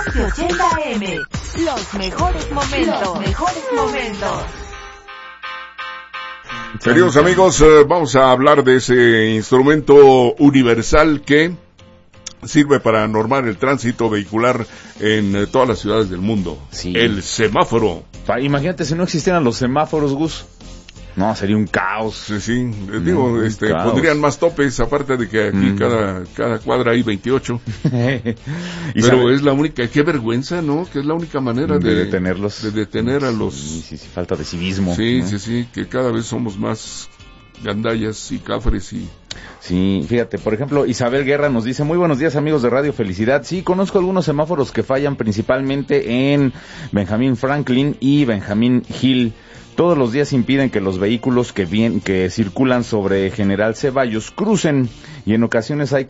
1280 AM. Los mejores momentos. Queridos amigos, vamos a hablar de ese instrumento universal que sirve para normar el tránsito vehicular en todas las ciudades del mundo. Sí. El semáforo. Imagínate si no existieran los semáforos, Gus. No, sería un caos. Sí, digo, caos. pondrían más topes, aparte de que aquí cada cuadra hay 28. Pero es la única, qué vergüenza, ¿no? Que es la única manera de detenerlos. De detener a los... Sí, falta de civismo. Sí, ¿no? sí, que cada vez somos más gandallas y cafres y... Sí, fíjate, por ejemplo, Isabel Guerra nos dice: muy buenos días, amigos de Radio Felicidad. Sí, conozco algunos semáforos que fallan, principalmente en Benjamín Franklin y Benjamín Hill. Todos los días impiden que los vehículos que circulan sobre General Ceballos crucen, y en ocasiones hay